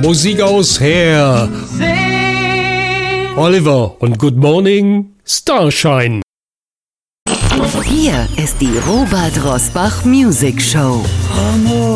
Musik aus Herr Oliver und Good Morning Starshine. Hier ist die Robert Rosbach Music Show.